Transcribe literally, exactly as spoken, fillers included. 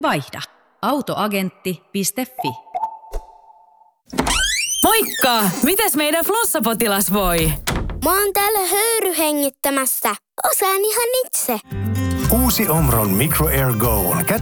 Vaihda. Autoagentti piste fi. Moikka! Mitäs meidän flossapotilas voi? Mä oon täällä höyryhengittämässä. Osaan ihan itse. Uusi Omron Micro Air Go on